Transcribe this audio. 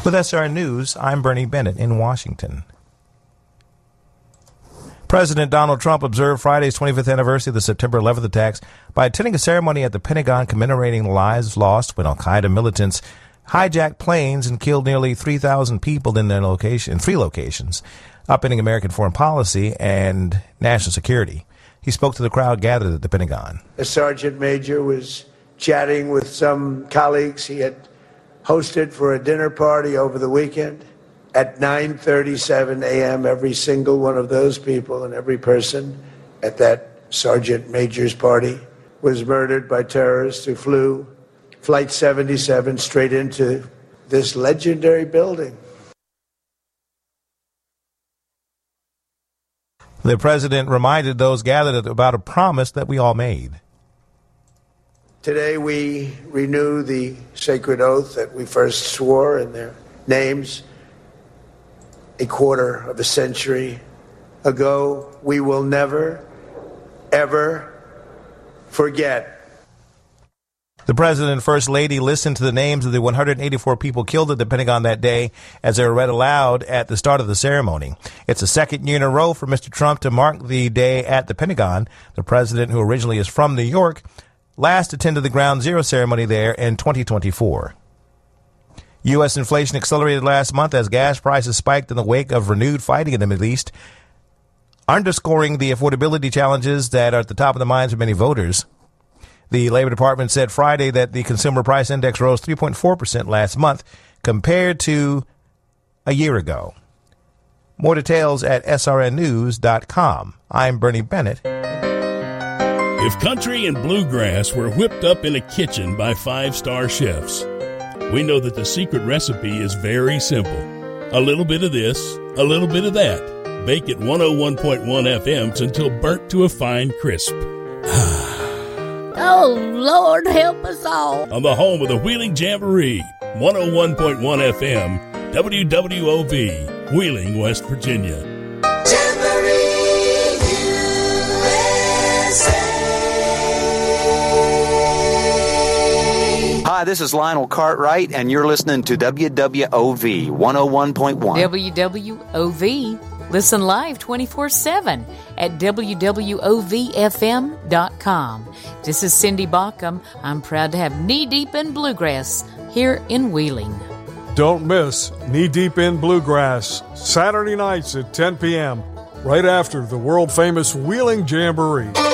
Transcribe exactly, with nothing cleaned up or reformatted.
With S R N News, I'm Bernie Bennett in Washington. President Donald Trump observed Friday's twenty-fifth anniversary of the September eleventh attacks by attending a ceremony at the Pentagon commemorating the lives lost when al-Qaeda militants hijacked planes and killed nearly three thousand people in their location, in three locations, upending American foreign policy and national security. He spoke to the crowd gathered at the Pentagon. A sergeant major was chatting with some colleagues he had hosted for a dinner party over the weekend. At nine thirty-seven a.m., every single one of those people and every person at that sergeant major's party was murdered by terrorists who flew Flight seventy-seven straight into this legendary building. The president reminded those gathered about a promise that we all made. Today we renew the sacred oath that we first swore in their names a quarter of a century ago. We will never, ever forget. The President and First Lady listened to the names of the one hundred eighty-four people killed at the Pentagon that day as they were read aloud at the start of the ceremony. It's the second year in a row for Mister Trump to mark the day at the Pentagon. The president, who originally is from New York, last attended the Ground Zero ceremony there in twenty twenty-four. U S inflation accelerated last month as gas prices spiked in the wake of renewed fighting in the Middle East, underscoring the affordability challenges that are at the top of the minds of many voters. The Labor Department said Friday that the Consumer Price Index rose three point four percent last month compared to a year ago. More details at S R N news dot com. I'm Bernie Bennett. If country and bluegrass were whipped up in a kitchen by five-star chefs, we know that the secret recipe is very simple. A little bit of this, a little bit of that. Bake at one oh one point one F M until burnt to a fine crisp. Oh, Lord, help us all. On the home of the Wheeling Jamboree, one oh one point one F M, W W O V, Wheeling, West Virginia. Jamboree U S A. Hi, this is Lionel Cartwright, and you're listening to W W O V one oh one point one. W W O V. Listen live twenty-four seven at W W O V F M dot com. This is Cindy Baucom. I'm proud to have Knee Deep in Bluegrass here in Wheeling. Don't miss Knee Deep in Bluegrass, Saturday nights at ten p.m., right after the world-famous Wheeling Jamboree.